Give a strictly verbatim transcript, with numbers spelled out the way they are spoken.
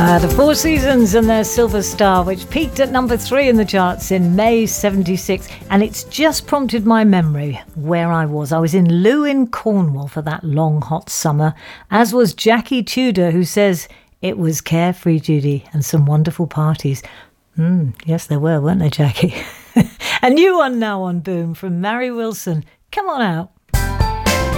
The Four Seasons and their Silver Star, which peaked at number three in the charts in May seventy-six, and it's just prompted my memory where I was. I was in Lewin, Cornwall for that long hot summer, as was Jackie Tudor, who says it was carefree, Judy, and some wonderful parties. Mm, yes, there were, weren't there, Jackie? A new one now on Boom from Mary Wilson. Come on out.